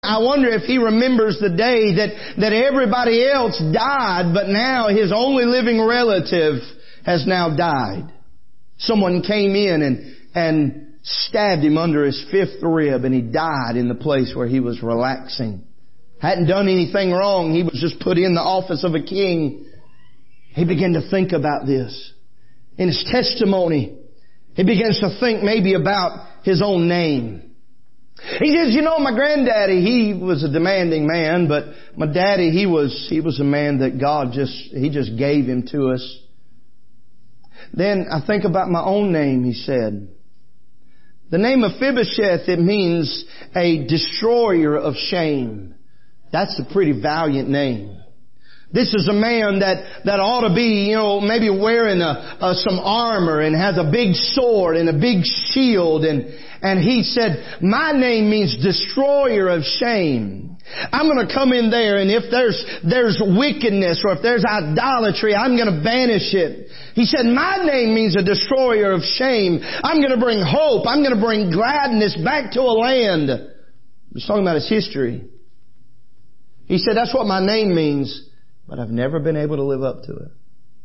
I wonder if he remembers the day that everybody else died, but now his only living relative has now died. Someone came in and stabbed him under his fifth rib, and he died in the place where he was relaxing. Hadn't done anything wrong. He was just put in the office of a king. He began to think about this. In his testimony, he begins to think maybe about his own name. He says, my granddaddy, he was a demanding man, but my daddy, he was a man that God just gave him to us. Then I think about my own name, he said. The name Mephibosheth, it means a destroyer of shame. That's a pretty valiant name. This is a man that ought to be, maybe wearing some armor and has a big sword and a big shield. And he said, my name means destroyer of shame. I'm going to come in there, and if there's wickedness or if there's idolatry, I'm going to banish it. He said, my name means a destroyer of shame. I'm going to bring hope. I'm going to bring gladness back to a land. He's talking about his history. He said, that's what my name means, but I've never been able to live up to it.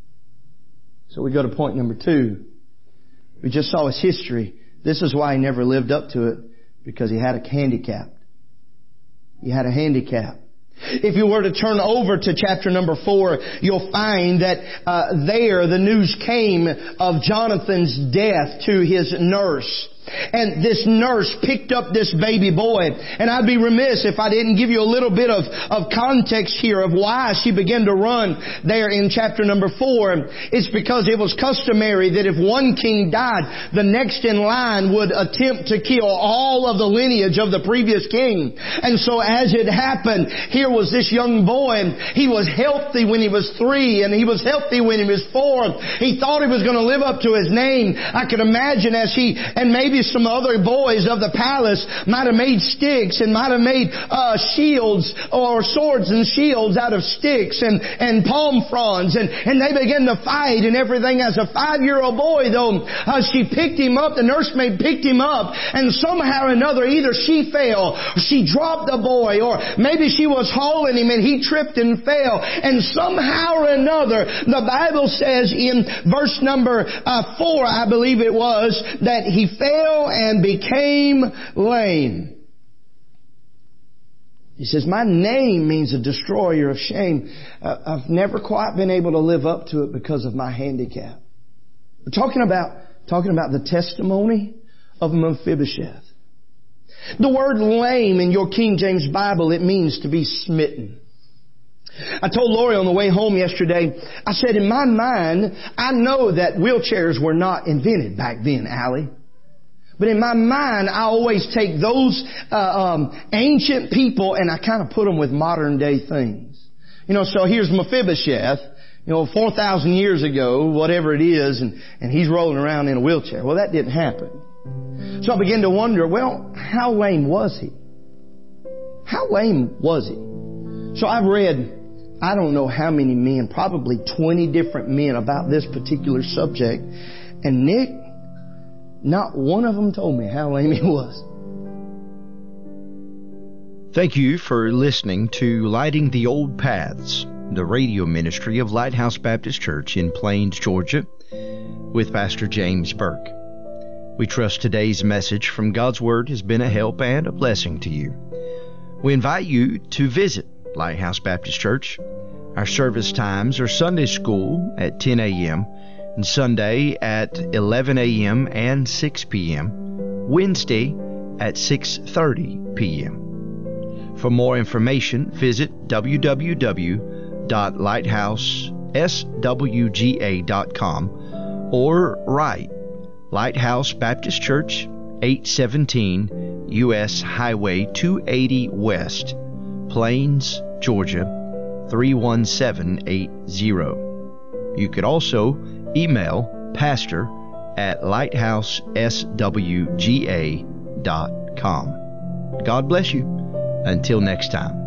So we go to point number 2. We just saw his history. This is why he never lived up to it, because he had a handicap. He had a handicap. If you were to turn over to chapter number 4, you'll find that there the news came of Jonathan's death to his nurse. And this nurse picked up this baby boy. And I'd be remiss if I didn't give you a little bit of context here of why she began to run there in chapter number 4. It's because it was customary that if one king died, the next in line would attempt to kill all of the lineage of the previous king. And so as it happened, here was this young boy. He was healthy when he was 3, and he was healthy when he was 4. He thought he was going to live up to his name. I could imagine as he, and maybe some other boys of the palace might have made sticks and might have made shields or swords and shields out of sticks and palm fronds, and they began to fight and everything. As a 5-year-old boy, though, she picked him up, the nursemaid picked him up, and somehow or another either she fell, or she dropped the boy, or maybe she was hauling him and he tripped and fell, and somehow or another the Bible says in verse number 4, I believe it was, that he fell and became lame. He says, my name means a destroyer of shame. I've never quite been able to live up to it because of my handicap. We're talking about the testimony of Mephibosheth. The word lame in your King James Bible, it means to be smitten. I told Lori on the way home yesterday, I said, in my mind, I know that wheelchairs were not invented back then, Allie. But in my mind, I always take those ancient people and I kind of put them with modern day things. So here's Mephibosheth, 4,000 years ago, whatever it is, and he's rolling around in a wheelchair. Well, that didn't happen. So I began to wonder, well, how lame was he? How lame was he? So I've read, I don't know how many men, probably 20 different men about this particular subject. And Nick, not one of them told me how lame he was. Thank you for listening to Lighting the Old Paths, the radio ministry of Lighthouse Baptist Church in Plains, Georgia, with Pastor James Burke. We trust today's message from God's Word has been a help and a blessing to you. We invite you to visit Lighthouse Baptist Church. Our service times are Sunday school at 10 a.m., and Sunday at 11 a.m. and 6 p.m., Wednesday at 6:30 p.m. For more information, visit www.lighthouseswga.com or write Lighthouse Baptist Church, 817 U.S. Highway 280 West, Plains, Georgia, 31780. You could also email pastor@lighthouseswga.com. God bless you. Until next time.